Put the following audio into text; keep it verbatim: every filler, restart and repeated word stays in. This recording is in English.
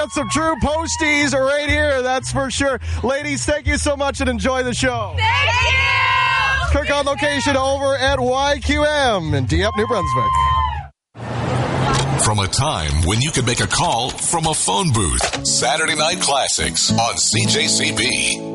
got some true posties right here, that's for sure. Ladies, thank you so much and enjoy the show. Thank you! Kirk on location over at Y Q M in Dieppe, New Brunswick. From a time when you could make a call from a phone booth. Saturday Night Classics on C J C B.